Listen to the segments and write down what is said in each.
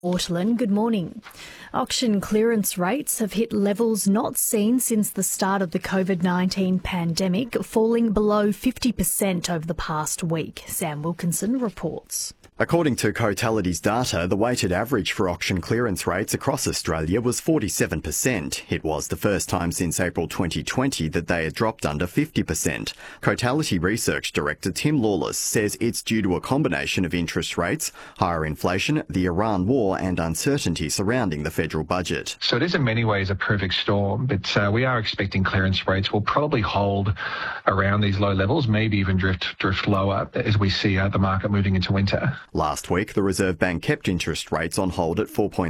Ortland, good morning. Auction clearance rates have hit levels not seen since the start of the COVID-19 pandemic, falling below 50% over the past week. Sam Wilkinson reports. According to Cotality's data, the weighted average for auction clearance rates across Australia was 47%. It was the first time since April 2020 that they had dropped under 50%. Cotality Research Director Tim Lawless says it's due to a combination of interest rates, higher inflation, the Iran war and uncertainty surrounding the federal budget. So it is in many ways a perfect storm, but we are expecting clearance rates will probably hold around these low levels, maybe even drift lower as we see the market moving into winter. Last week, the Reserve Bank kept interest rates on hold at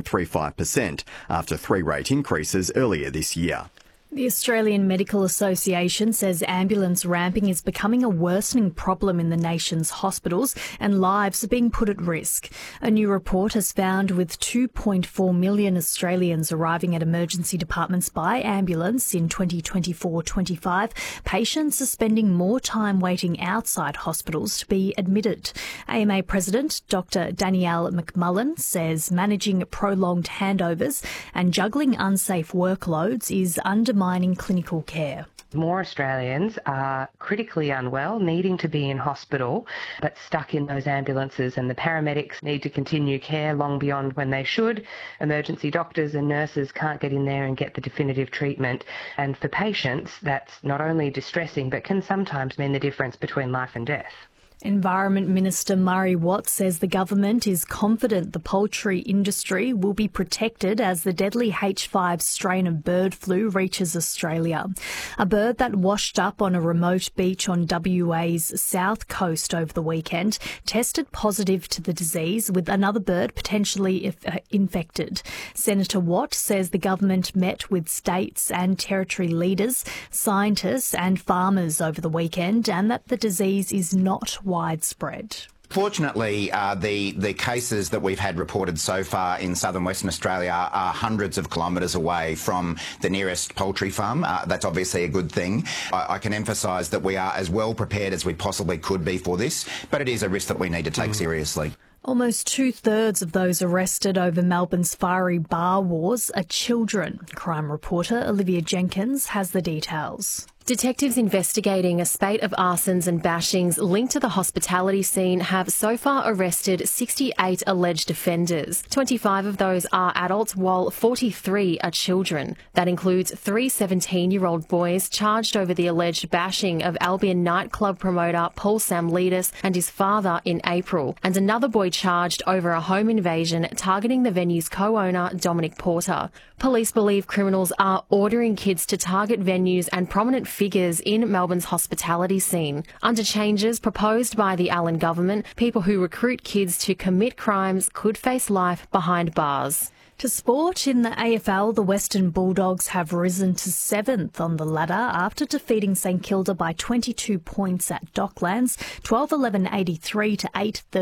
4.35% after 3 rate increases earlier this year. The Australian Medical Association says ambulance ramping is becoming a worsening problem in the nation's hospitals and lives are being put at risk. A new report has found with 2.4 million Australians arriving at emergency departments by ambulance in 2024-25, patients are spending more time waiting outside hospitals to be admitted. AMA President Dr. Danielle McMullen says managing prolonged handovers and juggling unsafe workloads is undermining clinical care. More Australians are critically unwell, needing to be in hospital, but stuck in those ambulances, and the paramedics need to continue care long beyond when they should. Emergency doctors and nurses can't get in there and get the definitive treatment. And for patients, that's not only distressing, but can sometimes mean the difference between life and death. Environment Minister Murray Watt says the government is confident the poultry industry will be protected as the deadly H5 strain of bird flu reaches Australia. A bird that washed up on a remote beach on WA's south coast over the weekend tested positive to the disease, with another bird potentially infected. Senator Watt says the government met with states and territory leaders, scientists and farmers over the weekend, and that the disease is not widespread. Fortunately, the cases that we've had reported so far in southern Western Australia are hundreds of kilometres away from the nearest poultry farm. That's obviously a good thing. I can emphasise that we are as well prepared as we possibly could be for this, but it is a risk that we need to take seriously. Almost 2/3 of those arrested over Melbourne's fiery bar wars are children. Crime reporter Olivia Jenkins has the details. Detectives investigating a spate of arsons and bashings linked to the hospitality scene have so far arrested 68 alleged offenders. 25 of those are adults, while 43 are children. That includes 3 17-year-old boys charged over the alleged bashing of Albion nightclub promoter Paul Samlidis and his father in April, and another boy charged over a home invasion targeting the venue's co-owner Dominic Porter. Police believe criminals are ordering kids to target venues and prominent figures in Melbourne's hospitality scene. Under changes proposed by the Allen government, people who recruit kids to commit crimes could face life behind bars. To sport, in the AFL, the Western Bulldogs have risen to 7th on the ladder after defeating St Kilda by 22 points at Docklands, 12-11-83 to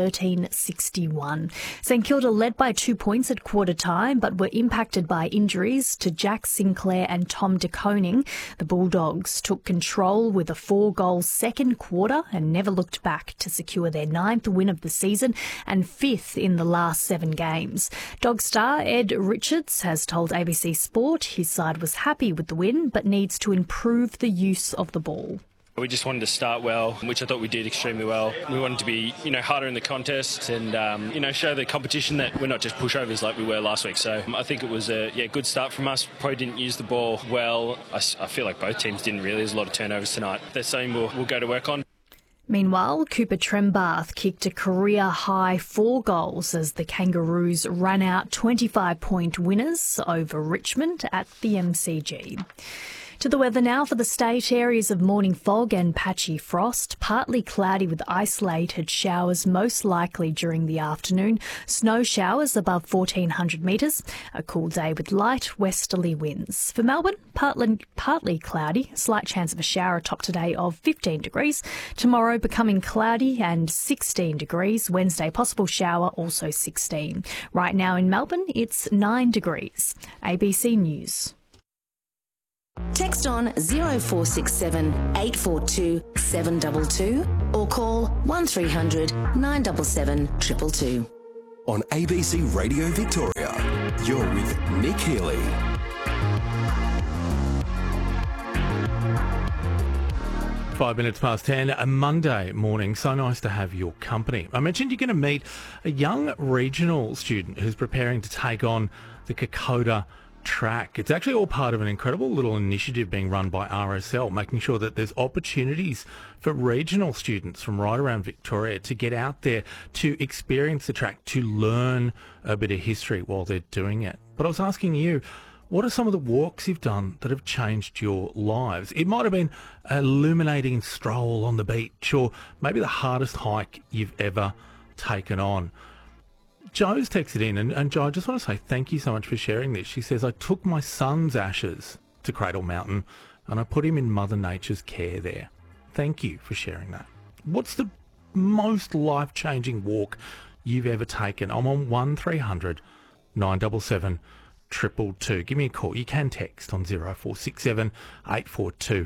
8-13-61. St Kilda led by 2 points at quarter time, but were impacted by injuries to Jack Sinclair and Tom De Koning. The Bulldogs took control with a 4-goal second quarter and never looked back to secure their 9th win of the season and 5th in the last 7 games. Dog star Ed Richards has told ABC Sport his side was happy with the win but needs to improve the use of the ball. We just wanted to start well, which I thought we did extremely well. We wanted to be, harder in the contest and, show the competition that we're not just pushovers like we were last week. So I think it was a good start from us. Probably didn't use the ball well. I feel like both teams didn't really. There's a lot of turnovers tonight. That's something we'll go to work on. Meanwhile, Cooper Trembath kicked a career-high 4 goals as the Kangaroos ran out 25-point winners over Richmond at the MCG. To the weather now for the state. Areas of morning fog and patchy frost, partly cloudy with isolated showers most likely during the afternoon. Snow showers above 1,400 metres. A cool day with light westerly winds. For Melbourne, partly cloudy, slight chance of a shower top today of 15 degrees. Tomorrow becoming cloudy and 16 degrees. Wednesday possible shower, also 16. Right now in Melbourne, it's 9 degrees. ABC News. Text on 0467 842 722 or call 1300 977 222. on ABC Radio Victoria. You're with Nick Healy. Five minutes past 10, a Monday morning. So nice to have your company. I mentioned you're going to meet a young regional student who's preparing to take on the Kokoda track. It's actually all part of an incredible little initiative being run by RSL, making sure that there's opportunities for regional students from right around Victoria to get out there, to experience the track, to learn a bit of history while they're doing it. But I was asking you, what are some of the walks you've done that have changed your lives? It might have been an illuminating stroll on the beach, or maybe the hardest hike you've ever taken on. Joe's texted in, and Joe, I just want to say thank you so much for sharing this. She says, I took my son's ashes to Cradle Mountain and I put him in Mother Nature's care there. Thank you for sharing that. What's the most life-changing walk you've ever taken? I'm on 1300 977 222. Give me a call. You can text on 0467 842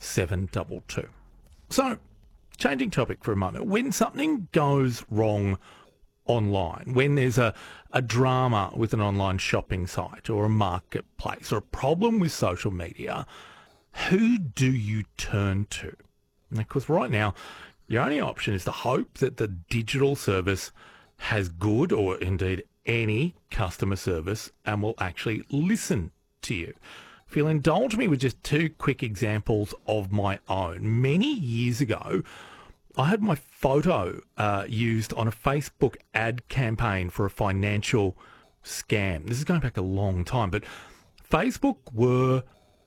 722. So, changing topic for a moment. When something goes wrong online, when there's a drama with an online shopping site or a marketplace or a problem with social media, who do you turn to? Because right now, your only option is to hope that the digital service has good or indeed any customer service and will actually listen to you. If you'll indulge me with just two quick examples of my own. Many years ago, I had my photo used on a Facebook ad campaign for a financial scam. This is going back a long time, but Facebook were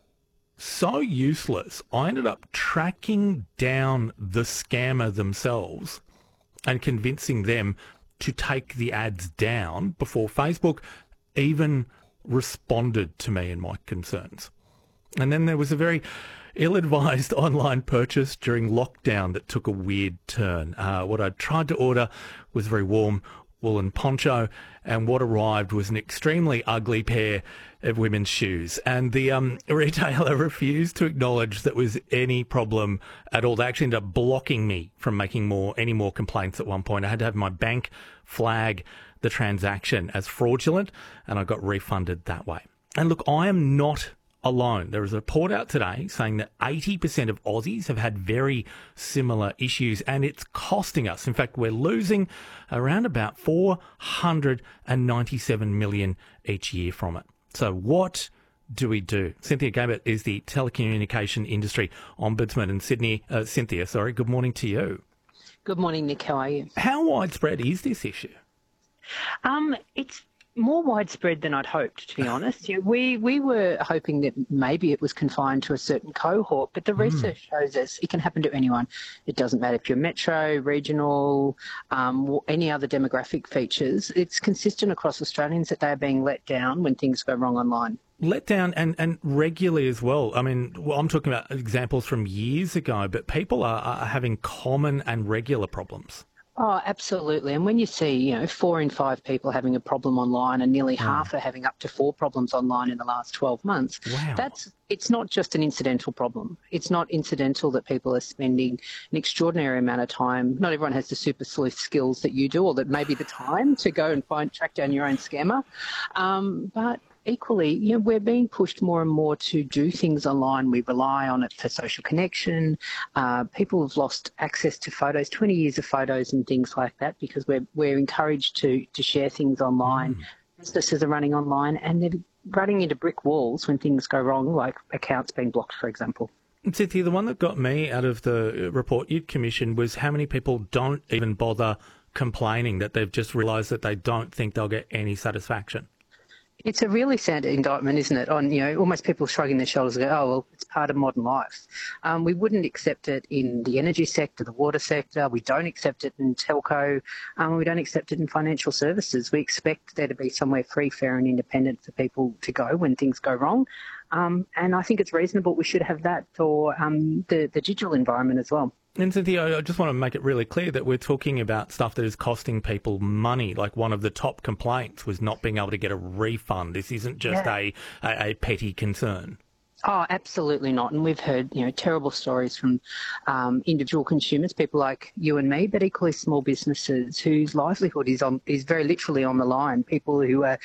so useless. I ended up tracking down the scammer themselves and convincing them to take the ads down before Facebook even responded to me and my concerns. And then there was a very ill-advised online purchase during lockdown that took a weird turn. What I tried to order was a very warm woolen poncho, and what arrived was an extremely ugly pair of women's shoes. And the retailer refused to acknowledge that was any problem at all. They actually ended up blocking me from making any more complaints at one point. I had to have my bank flag the transaction as fraudulent, and I got refunded that way. And look, I am not alone. There is a report out today saying that 80% of Aussies have had very similar issues, and it's costing us. In fact, we're losing around about 497 million each year from it. So what do we do? Cynthia Gabert is the telecommunication industry ombudsman in Sydney. Cynthia, good morning to you. Good morning, Nick. How are you? How widespread is this issue? It's more widespread than I'd hoped, to be honest. We were hoping that maybe it was confined to a certain cohort, but the research shows us it can happen to anyone. It doesn't matter if you're metro, regional, any other demographic features. It's consistent across Australians that they are being let down when things go wrong online. Let down and regularly as well. I mean, I'm talking about examples from years ago, but people are having common and regular problems. Oh, absolutely. And when you see, 4 in 5 people having a problem online and nearly half are having up to 4 problems online in the last 12 months, it's not just an incidental problem. It's not incidental that people are spending an extraordinary amount of time. Not everyone has the super sleuth skills that you do, or that maybe the time to go and track down your own scammer. But equally, we're being pushed more and more to do things online. We rely on it for social connection. People have lost access to photos, 20 years of photos and things like that, because we're encouraged to share things online. Businesses are running online and they're running into brick walls when things go wrong, like accounts being blocked, for example. Cynthia, the one that got me out of the report you'd commissioned was how many people don't even bother complaining, that they've just realised that they don't think they'll get any satisfaction. It's a really sad indictment, isn't it, on, almost people shrugging their shoulders and go, oh, well, it's part of modern life. We wouldn't accept it in the energy sector, the water sector. We don't accept it in telco. We don't accept it in financial services. We expect there to be somewhere free, fair and independent for people to go when things go wrong. And I think it's reasonable we should have that for the digital environment as well. And Cynthia, I just want to make it really clear that we're talking about stuff that is costing people money. Like one of the top complaints was not being able to get a refund. This isn't just a petty concern. Oh, absolutely not. And we've heard, terrible stories from individual consumers, people like you and me, but equally small businesses whose livelihood is very literally on the line. People who are